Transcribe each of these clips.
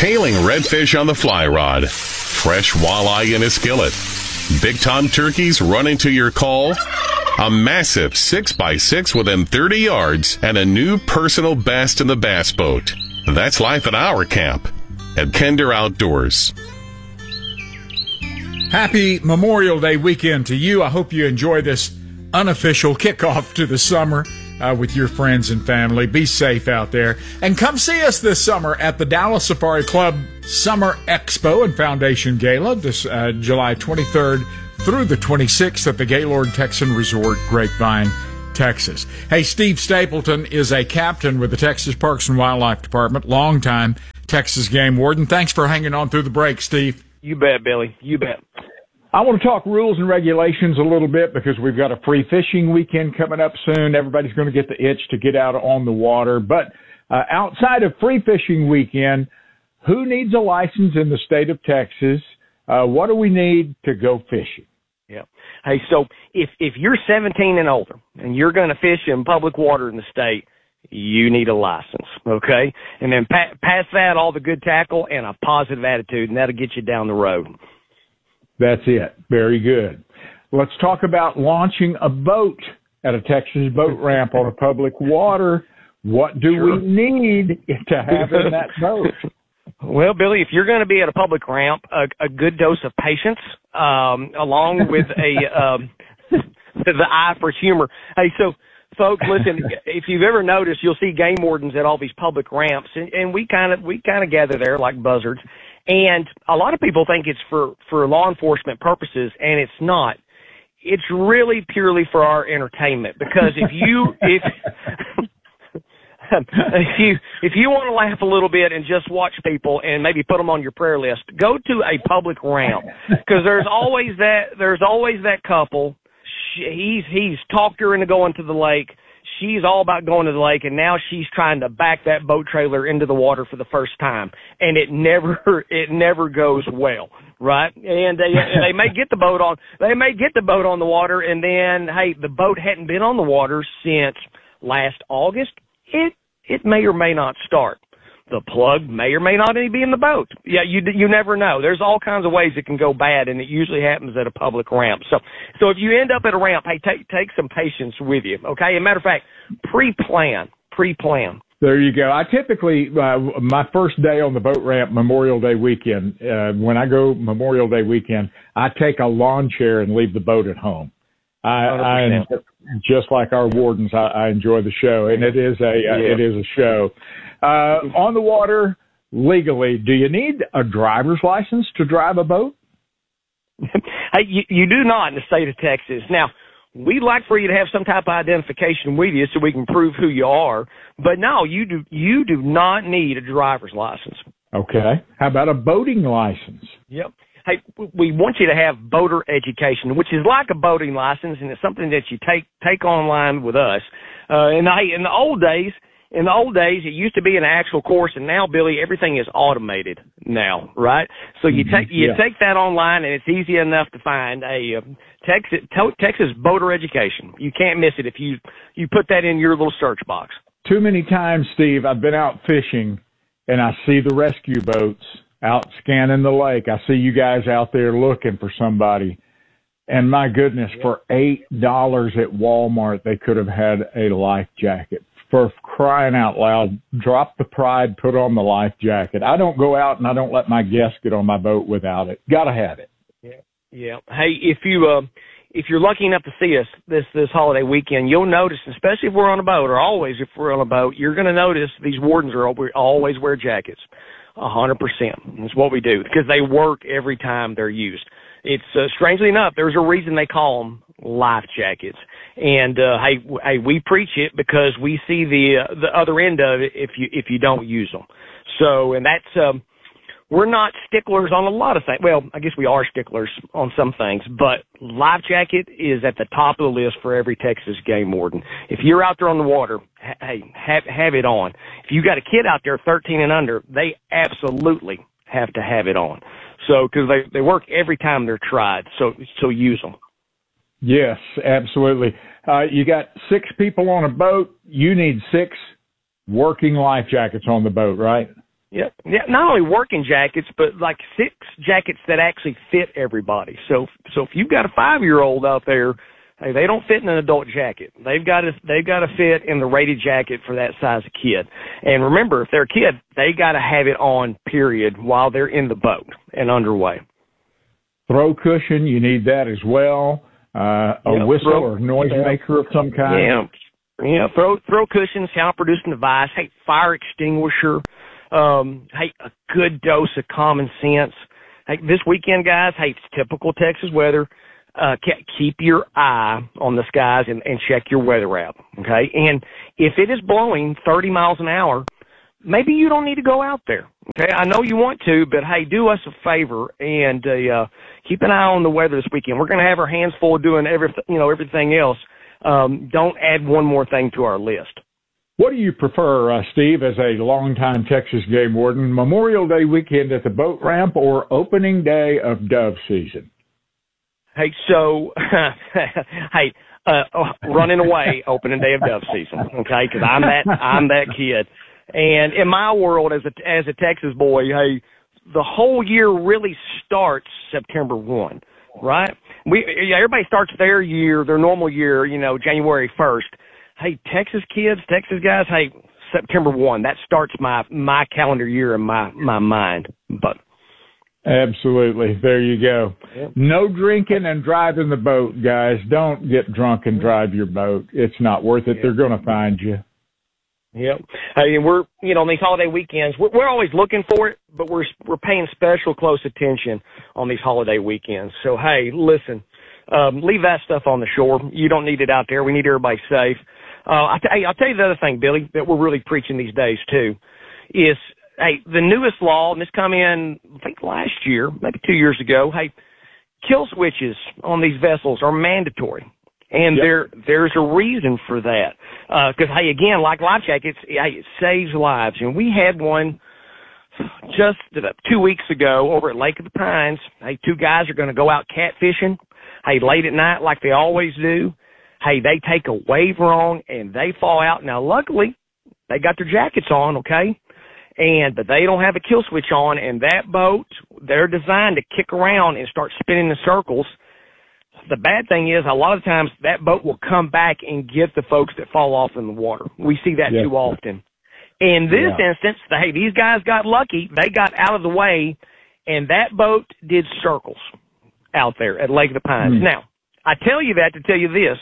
Tailing redfish on the fly rod, fresh walleye in a skillet, big-time turkeys running to your call, a massive 6x6 within 30 yards, and a new personal best in the bass boat. That's life at our camp at Kinder Outdoors. Happy Memorial Day weekend to you. I hope you enjoy this unofficial kickoff to the summer with your friends and family. Be safe out there. And come see us this summer at the Dallas Safari Club Summer Expo and Foundation Gala this July 23rd through the 26th at the Gaylord Texan Resort, Grapevine, Texas. Hey, Steve Stapleton is a captain with the Texas Parks and Wildlife Department, longtime Texas game warden. Thanks for hanging on through the break, Steve. You bet, Billy. You bet. I want to talk rules and regulations a little bit because we've got a free fishing weekend coming up soon. Everybody's going to get the itch to get out on the water. But outside of free fishing weekend, who needs a license in the state of Texas? What do we need to go fishing? Yeah. Hey, so if you're 17 and older and you're going to fish in public water in the state, you need a license, okay? And then pass that, all the good tackle and a positive attitude, and that'll get you down the road. That's it. Very good. Let's talk about launching a boat at a Texas boat ramp on a public water. What do we need to have in that boat? Well, Billy, if you're going to be at a public ramp, a good dose of patience, along with the eye for humor. Hey, so folks, listen, if you've ever noticed, you'll see game wardens at all these public ramps, and we kind of gather there like buzzards. And a lot of people think it's for law enforcement purposes, and it's not. It's really purely for our entertainment, because if you want to laugh a little bit and just watch people and maybe put them on your prayer list, go to a public ramp, because there's always that couple. He's talked her into going to the lake. She's all about going to the lake, and now she's trying to back that boat trailer into the water for the first time, and it never goes well, right? And they may get the boat on the water, and then hey, the boat hadn't been on the water since last August. It may or may not start. The plug may or may not even be in the boat. Yeah, you never know. There's all kinds of ways it can go bad, and it usually happens at a public ramp. So if you end up at a ramp, hey, take some patience with you, okay? As a matter of fact, pre-plan. There you go. I typically, my first day on the boat ramp, Memorial Day weekend, when I go Memorial Day weekend, I take a lawn chair and leave the boat at home. I just like our wardens, I enjoy the show, and it is a show. On the water, legally, do you need a driver's license to drive a boat? Hey, you do not in the state of Texas. Now, we'd like for you to have some type of identification with you so we can prove who you are. But no, you do not need a driver's license. Okay. How about a boating license? Yep. Hey, we want you to have boater education, which is like a boating license, and it's something that you take online with us. In the old days, it used to be an actual course, and now, Billy, everything is automated now, right? So you take that online, and it's easy enough to find a Texas boater education. You can't miss it if you put that in your little search box. Too many times, Steve, I've been out fishing, and I see the rescue boats out scanning the lake. I see you guys out there looking for somebody. And my goodness, for $8 at Walmart, they could have had a life jacket. For crying out loud, drop the pride, put on the life jacket. I don't go out and I don't let my guests get on my boat without it. Gotta have it. Yeah. Hey, if you're lucky enough to see us this holiday weekend, you'll notice, especially if we're on a boat, or always if we're on a boat, you're going to notice these wardens always wear jackets. 100%. That's what we do, because they work every time they're used. It's strangely enough, there's a reason they call them life jackets. And hey, we preach it because we see the other end of it if you don't use them. So, and that's we're not sticklers on a lot of things. Well, I guess we are sticklers on some things, but life jacket is at the top of the list for every Texas game warden. If you're out there on the water, hey, have it on. If you got a kid out there 13 and under, they absolutely have to have it on. So, because they work every time they're tried. So use them. Yes, absolutely. You got 6 people on a boat. You need 6 working life jackets on the boat, right? Yeah, not only working jackets, but like 6 jackets that actually fit everybody. So if you've got a 5-year-old out there, hey, they don't fit in an adult jacket. They've got to fit in the rated jacket for that size of kid. And remember, if they're a kid, they got to have it on, period, while they're in the boat and underway. Throw cushion, you need that as well. A whistle or noise maker of some kind. Yeah. Throw cushion, sound producing device. Hey, fire extinguisher. Hey, a good dose of common sense. Hey, this weekend, guys, hey, it's typical Texas weather. Keep your eye on the skies and check your weather app, okay? And if it is blowing 30 miles an hour, maybe you don't need to go out there, okay? I know you want to, but, hey, do us a favor and keep an eye on the weather this weekend. We're going to have our hands full doing everything else. Don't add one more thing to our list. What do you prefer, Steve, as a longtime Texas game warden, Memorial Day weekend at the boat ramp or opening day of dove season? Hey, so, running away opening day of dove season, okay? Because I'm that kid, and in my world as a Texas boy, hey, the whole year really starts September 1, right? Everybody starts their normal year, January 1st. Hey, Texas kids, Texas guys, hey, September 1, that starts my calendar year in my mind. But absolutely. There you go. Yep. No drinking and driving the boat, guys. Don't get drunk and drive your boat. It's not worth it. Yep. They're going to find you. Yep. Hey, and we're, on these holiday weekends, we're always looking for it, but we're paying special close attention on these holiday weekends. So, hey, listen, leave that stuff on the shore. You don't need it out there. We need everybody safe. I'll tell you the other thing, Billy, that we're really preaching these days, too, is, hey, the newest law, and this come in, I think, last year, maybe 2 years ago, hey, kill switches on these vessels are mandatory. And there's a reason for that. Because, hey, again, like life jackets, it saves lives. And we had one just 2 weeks ago over at Lake of the Pines. Hey, 2 guys are going to go out catfishing, hey, late at night like they always do. Hey, they take a wave wrong and they fall out. Now, luckily, they got their jackets on, okay? But they don't have a kill switch on, and that boat, they're designed to kick around and start spinning in circles. The bad thing is, a lot of times, that boat will come back and get the folks that fall off in the water. We see that too often. In this instance, hey, these guys got lucky. They got out of the way, and that boat did circles out there at Lake of the Pines. Now, I tell you that to tell you this.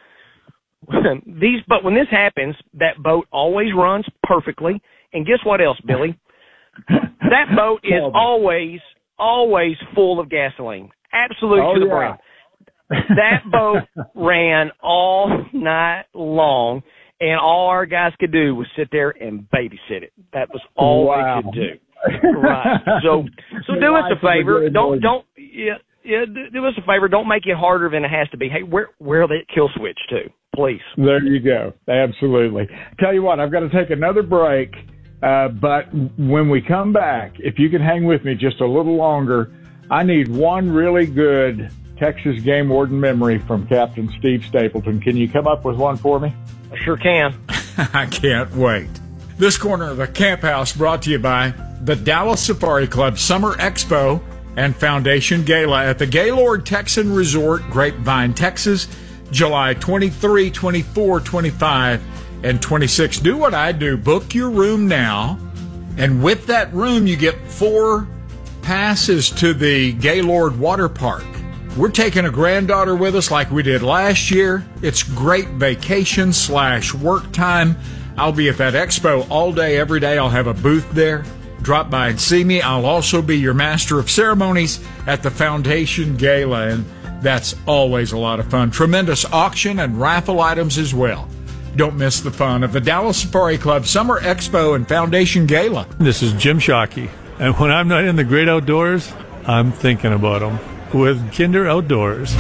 But when this happens, that boat always runs perfectly. And guess what else, Billy? That boat is always full of gasoline. Absolute to the brim. That boat ran all night long, and all our guys could do was sit there and babysit it. That was all they could do. Right. So do us a favor. Don't do us a favor. Don't make it harder than it has to be. Hey, where that kill switch to, please. There you go. Absolutely. Tell you what, I've got to take another break. But when we come back, if you can hang with me just a little longer, I need one really good Texas game warden memory from Captain Steve Stapleton. Can you come up with one for me? I sure can. I can't wait. This corner of the Camp House brought to you by the Dallas Safari Club Summer Expo and Foundation Gala at the Gaylord Texan Resort, Grapevine, Texas, July 23, 24, 25, and 26. Do what I do. Book your room now. And with that room, you get 4 passes to the Gaylord Water Park. We're taking a granddaughter with us like we did last year. It's great vacation/work time. I'll be at that expo all day, every day. I'll have a booth there. Drop by and see me. I'll also be your master of ceremonies at the Foundation Gala, and that's always a lot of fun. Tremendous auction and raffle items as well. Don't miss the fun of the Dallas Safari Club Summer Expo and Foundation Gala. This is Jim Shockey, and when I'm not in the great outdoors, I'm thinking about them with Kinder Outdoors.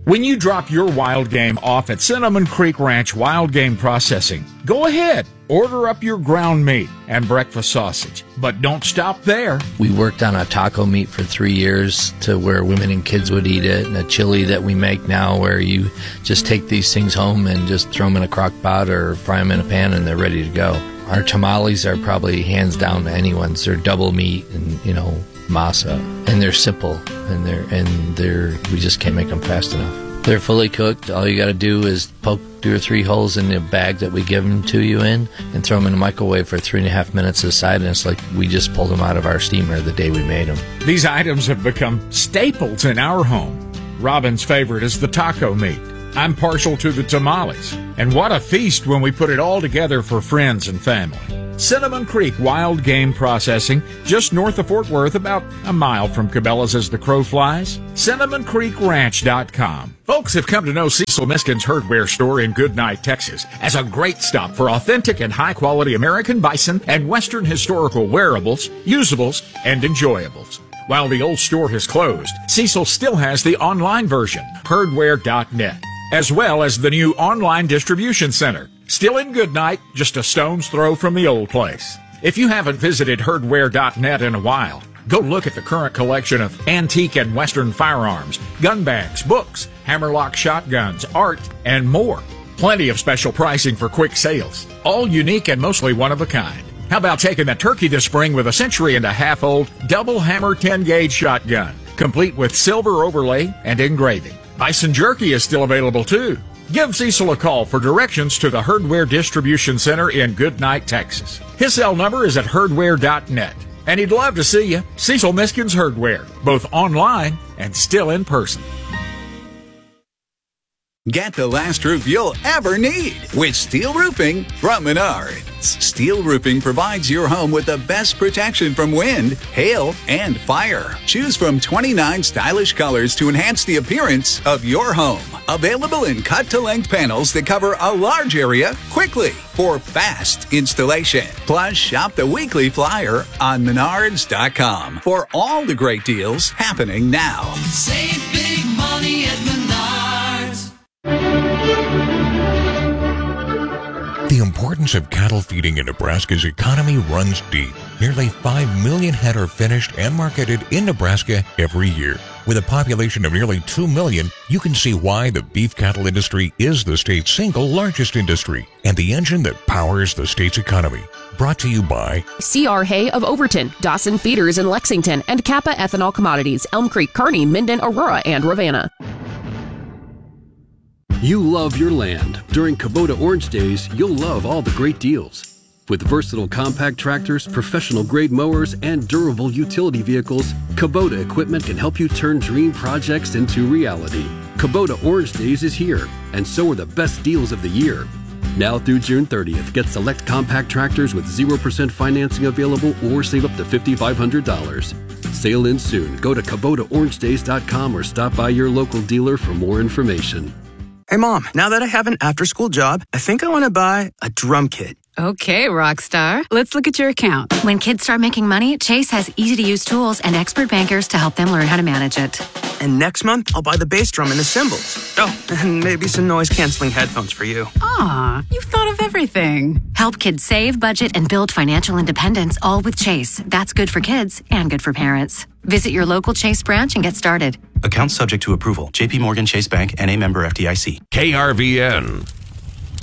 When you drop your wild game off at Cinnamon Creek Ranch Wild Game Processing, go ahead, order up your ground meat and breakfast sausage. But don't stop there. We worked on a taco meat for 3 years to where women and kids would eat it, and a chili that we make now where you just take these things home and just throw them in a crock pot or fry them in a pan and they're ready to go. Our tamales are probably hands down to anyone's. They're double meat and, masa, and they're simple, and we just can't make them fast enough. They're fully cooked. All you got to do is poke 2 or 3 holes in the bag that we give them to you in and throw them in the microwave for 3.5 minutes aside, and it's like we just pulled them out of our steamer the day we made them. These items have become staples in our home. Robin's favorite is the taco meat. I'm partial to the tamales. And what a feast when we put it all together for friends and family. Cinnamon Creek Wild Game Processing, just north of Fort Worth, about a mile from Cabela's as the crow flies. CinnamonCreekRanch.com. Folks have come to know Cecil Miskin's Herdware store in Goodnight, Texas, as a great stop for authentic and high-quality American bison and Western historical wearables, usables, and enjoyables. While the old store has closed, Cecil still has the online version, herdware.net, as well as the new online distribution center, still in Goodnight, just a stone's throw from the old place. If you haven't visited herdware.net in a while, go look at the current collection of antique and Western firearms, gun bags, books, hammerlock shotguns, art, and more. Plenty of special pricing for quick sales, all unique and mostly one of a kind. How about taking the turkey this spring with a 1.5-century-old double hammer 10-gauge shotgun, complete with silver overlay and engraving. Bison jerky is still available too. Give Cecil a call for directions to the Herdware Distribution Center in Goodnight, Texas. His cell number is at herdware.net. And he'd love to see you. Cecil Miskin's Herdware, both online and still in person. Get the last roof you'll ever need with steel roofing from Menards. Steel roofing provides your home with the best protection from wind, hail, and fire. Choose from 29 stylish colors to enhance the appearance of your home. Available in cut-to-length panels that cover a large area quickly for fast installation. Plus, shop the weekly flyer on Menards.com for all the great deals happening now. Save big money at Menards. The importance of cattle feeding in Nebraska's economy runs deep. Nearly 5 million head are finished and marketed in Nebraska every year. With a population of nearly 2 million, you can see why the beef cattle industry is the state's single largest industry and the engine that powers the state's economy. Brought to you by C.R. Hay of Overton, Dawson Feeders in Lexington, and Kappa Ethanol Commodities, Elm Creek, Kearney, Minden, Aurora, and Ravenna. You love your land. During Kubota Orange Days, you'll love all the great deals. With versatile compact tractors, professional-grade mowers, and durable utility vehicles, Kubota equipment can help you turn dream projects into reality. Kubota Orange Days is here, and so are the best deals of the year. Now through June 30th, get select compact tractors with 0% financing available or save up to $5,500. Sale ends soon. Go to KubotaOrangeDays.com or stop by your local dealer for more information. Hey, Mom, now that I have an after-school job, I think I want to buy a drum kit. Okay, Rockstar. Let's look at your account. When kids start making money, Chase has easy-to-use tools and expert bankers to help them learn how to manage it. And next month, I'll buy the bass drum and the cymbals. Oh, and maybe some noise-canceling headphones for you. Aw, you've thought of everything. Help kids save, budget, and build financial independence, all with Chase. That's good for kids and good for parents. Visit your local Chase branch and get started. Account subject to approval. JP Morgan Chase Bank, N.A. member FDIC. KRVN.